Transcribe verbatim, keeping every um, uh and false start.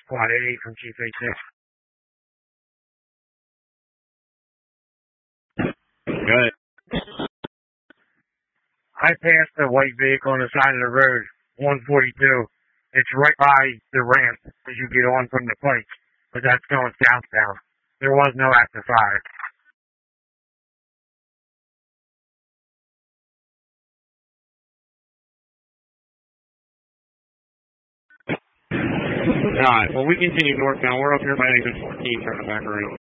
Squad eighty from Chief A six. Good. I passed a white vehicle on the side of the road, one forty-two. It's right by the ramp as you get on from the pike, but that's going southbound. There was no active fire. Alright, well, we continue northbound. We're up here by exit fourteen, trying to back around.